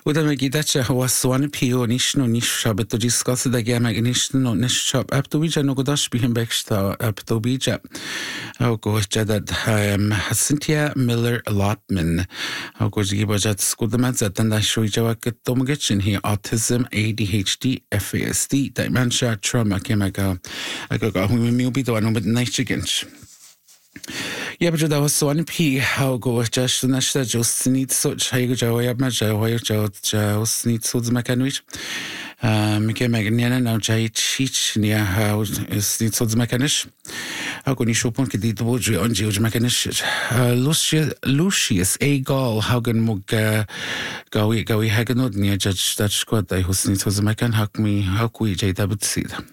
Uda me gidacha hawa swan pio nishno nishabet to discuss the game nishno nishab up to bija no godash bihim beksta up to bija. How goes that Cynthia Miller Lotman. How goes Gibajat Skudamats at the Shojawa Tomgichin here autism, ADHD, FASD, dementia, trauma, chemical. I go who may be the one with night again. Yeah, but that was so unp how go just the national just need such how you go up my jaw just need so the mechanic. Mike Magniana now jay cheat near how is need so the mechanic. How can you show punk the woodry on George mechanic? Lucius A. Gall, how can mug gowie haganod near judge that squad I who needs so the mechanic how me how we jay that would see them.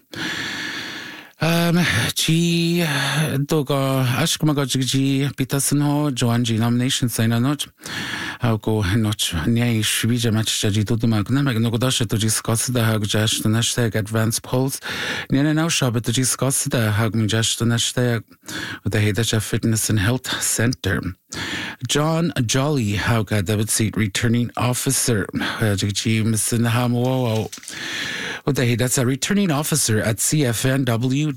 G Doga Ashkamaga G Peterson Ho, Joan G nomination sign a notch. How go notch near Shvija match Jaji to the Magna Magnogodasha to discuss the Hag Jash the hashtag advance polls. Near now shop to discuss the Hag Jash the hashtag with the Hadacha Fitness and Health Center. John Jolly how got David Seat returning officer G Mr. Hamo. That's a returning officer at CFNW.ca.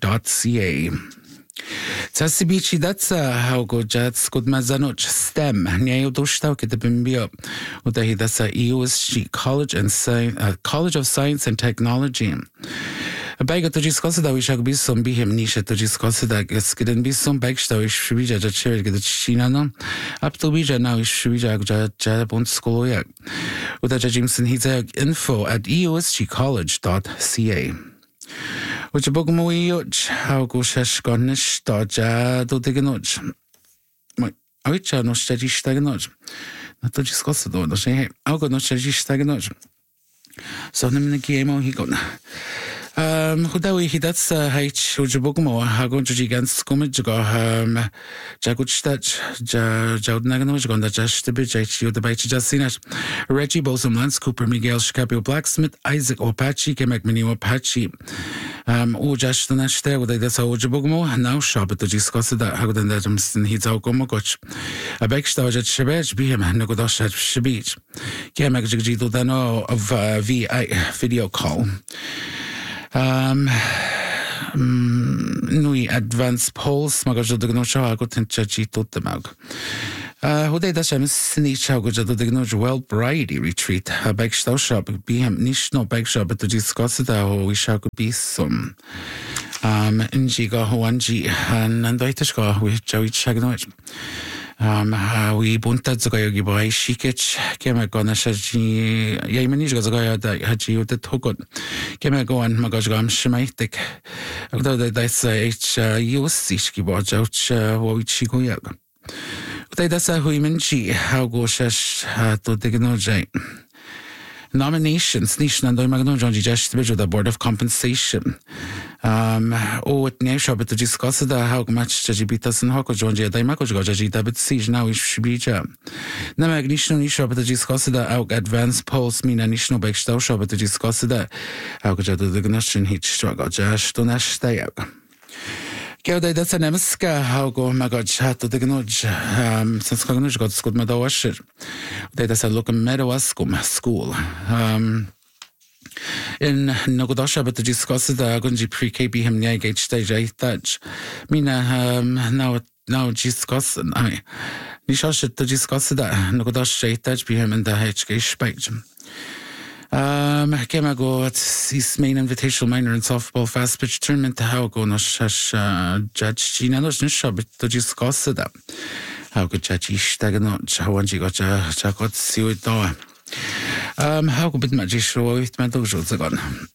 Tasibichi, that's how go jats good mazanoch STEM. Nyayo doshta ke the bimbio. That's a EUSG College of Science and Technology. A bag to discuss that we shall be some be him niche to discuss that it's getting be some backstow is Shvija chair get the China no. Up to Bija now is Shvija Jabon school yak. With a Jimson he's info at eusgcollege.ca. Which a book moich how go shash garnish dodja do diganoch. My which are no steady stagnoj. Not to discuss it though, the same. I'll go no steady stagnoj. So them in the game he got. Hudawi that's H Ujabugmo, Hagon Gigants Kumijago, Jaguchach, Jaunaganoj, Gonda Jash, the Bitch, the Bach Jasinas, Reggie Bosom Lance Cooper, Miguel Scapio Blacksmith, Isaac Opachi, Kemek Mini Opachi, Jash the Nash there, that's Ujabugmo, and now shop at the discuss that Hagan Adamson, he's out Gomogoch. A backstage at Shabaj, be him, Nagodash at Shabich. Kemek Jigito Dano of VI video call. Nui advance polls, Magajo de Gnosha, got in Chachi to the Mag. Who they dash snitch how good the Gnosh well variety retreat, a bag shop, be him niche no bag shop, but to discuss it, how we shall be some. Injiga Hoanji and Waitashka with Joey Chagnoich. We bunted the guy by Shikich, Kemagon, Shaji, Yamanish Gazagaya, Haji, the Togot, Kemagon, Magajam, Shemaitic, although that's USC watch out, Wawichikoyaga. But that's a Huimanchi, how go Shash to the Gnojay. Nominations, Nish and Magno John Jash the Board of Compensation. What nation but to discuss how much Jajibitas and Hoko John Daimako Jaji David Siege now is Shibija. Namagnition Nisha but to discuss how advanced polls mean a national backstow shop but to discuss how could you do the Gnashin hitch struggle Jash to Nash Stayag. That's an Emska, how go Magod chat to the Gnoj, since Cognush got school Meadowash. That's a local Meadowascum school. In Nogodosha, but to discuss the Gunji pre KB him Nyagate stage, I touch. Mina, now discuss, I Nisha to discuss that Nogodosh touch be him in the HK spectrum. Came I go at his main invitational minor in softball fast pitch tournament. How go no shash judge Gina no shop to discuss that. How could judge Staganot, how one you got Chakot see it. How could be magic show with my dojo?